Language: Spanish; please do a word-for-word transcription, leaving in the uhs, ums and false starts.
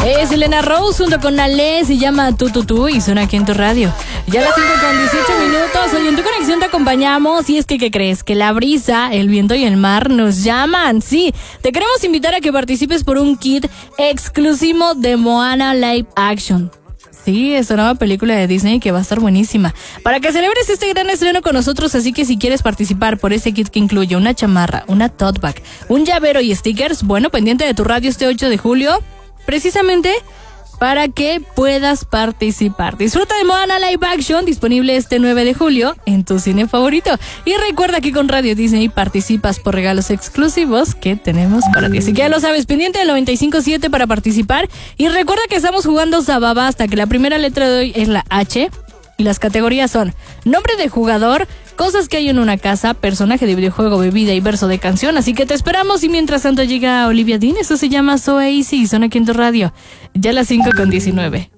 Es Elena Rose junto con Ale, se llama Tu Tu Tu y suena aquí en tu radio. Ya a las cinco con dieciocho minutos, hoy en Tu Conexión te acompañamos. Y es que, ¿qué crees? Que la brisa, el viento y el mar nos llaman. Sí, te queremos invitar a que participes por un kit exclusivo de Moana Live Action. Sí, es una nueva película de Disney que va a estar buenísima. Para que celebres este gran estreno con nosotros, así que si quieres participar por ese kit que incluye una chamarra, una tote bag, un llavero y stickers, bueno, pendiente de tu radio este ocho de julio, precisamente para que puedas participar. Disfruta de Moana Live Action, disponible este nueve de julio en tu cine favorito. Y recuerda que con Radio Disney participas por regalos exclusivos que tenemos para ti. Así que ya lo sabes, pendiente del noventa y cinco punto siete para participar. Y recuerda que estamos jugando Zababa hasta que la primera letra de hoy es la H. Y las categorías son nombre de jugador, cosas que hay en una casa, personaje de videojuego, bebida y verso de canción. Así que te esperamos y mientras tanto llega Olivia Dean. Eso se llama So Easy y suena aquí en tu radio. Ya a las cinco con diecinueve.